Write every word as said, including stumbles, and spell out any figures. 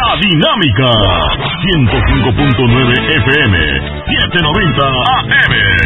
La Dinámica, ciento cinco punto nueve F M, setecientos noventa A M.